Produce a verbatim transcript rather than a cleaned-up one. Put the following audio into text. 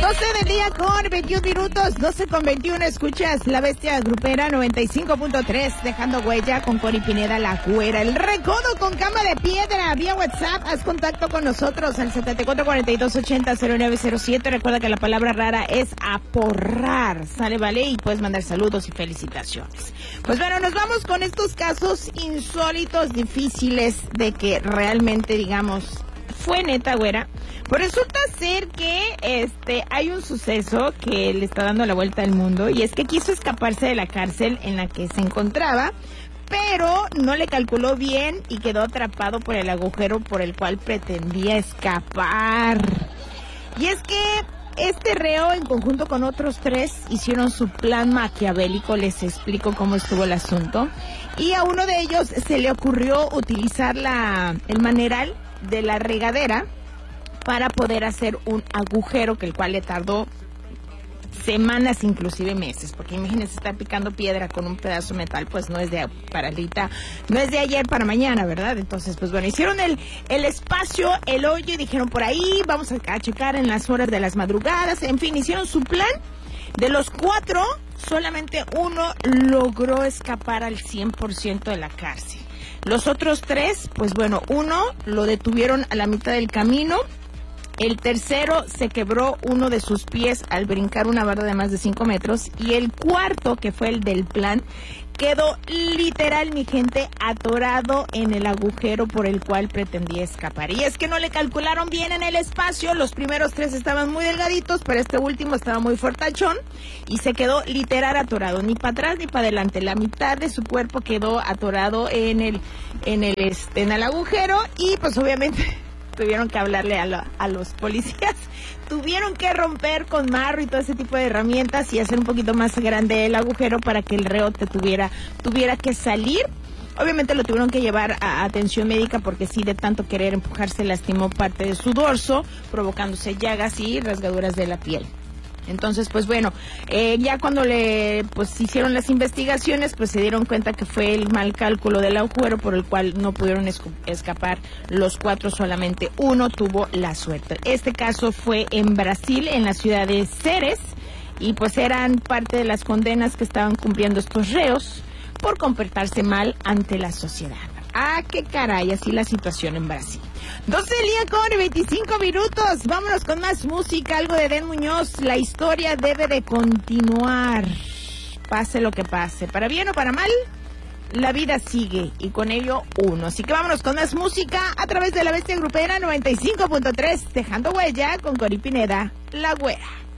doce del día con veintiún minutos, doce con veintiuno, escuchas La Bestia Grupera noventa y cinco punto tres, dejando huella con Cori Pineda, La Güera. El Recodo con Cama de Piedra, vía WhatsApp, haz contacto con nosotros al setenta y cuatro cuarenta y dos ochenta cero nueve cero siete. Recuerda que la palabra rara es aporrar, sale, vale, y puedes mandar saludos y felicitaciones. Pues bueno, nos vamos con estos casos insólitos, difíciles de que realmente, digamos, fue neta, güera. Pues resulta ser que este hay un suceso que le está dando la vuelta al mundo, y es que quiso escaparse de la cárcel en la que se encontraba, pero no le calculó bien y quedó atrapado por el agujero por el cual pretendía escapar. Y es que este reo, en conjunto con otros tres, hicieron su plan maquiavélico. Les explico cómo estuvo el asunto. Y a uno de ellos se le ocurrió utilizar la, el maneral de la regadera para poder hacer un agujero, que el cual le tardó semanas, inclusive meses, porque imagínense estar picando piedra con un pedazo de metal, pues no es de para ahorita, no es de ayer para mañana, ¿verdad? Entonces, pues bueno, hicieron el, el espacio, el hoyo, y dijeron por ahí, vamos a, a checar en las horas de las madrugadas, en fin, hicieron su plan. De los cuatro, solamente uno logró escapar al cien por ciento de la cárcel. Los otros tres, pues bueno, uno lo detuvieron a la mitad del camino. El tercero se quebró uno de sus pies al brincar una barra de más de cinco metros. Y el cuarto, que fue el del plan, quedó literal, mi gente, atorado en el agujero por el cual pretendía escapar. Y es que no le calcularon bien en el espacio. Los primeros tres estaban muy delgaditos, pero este último estaba muy fortachón y se quedó literal atorado, ni para atrás ni para adelante. La mitad de su cuerpo quedó atorado en el, en el, este, en el agujero, y pues obviamente tuvieron que hablarle a, la, a los policías, tuvieron que romper con marro y todo ese tipo de herramientas y hacer un poquito más grande el agujero para que el reo te tuviera, tuviera que salir. Obviamente lo tuvieron que llevar a atención médica, porque sí, de tanto querer empujarse, lastimó parte de su dorso, provocándose llagas y rasgaduras de la piel. Entonces, pues bueno, eh, ya cuando le pues hicieron las investigaciones, pues se dieron cuenta que fue el mal cálculo del agujero por el cual no pudieron escapar los cuatro, solamente uno tuvo la suerte. Este caso fue en Brasil, en la ciudad de Ceres, y pues eran parte de las condenas que estaban cumpliendo estos reos por comportarse mal ante la sociedad. Ah, qué caray, así la situación en Brasil. doce del día con veinticinco minutos. Vámonos con más música, algo de Den Muñoz. La historia debe de continuar, pase lo que pase. Para bien o para mal, la vida sigue, y con ello uno. Así que vámonos con más música a través de La Bestia Grupera noventa y cinco punto tres, dejando huella con Cori Pineda, La Güera.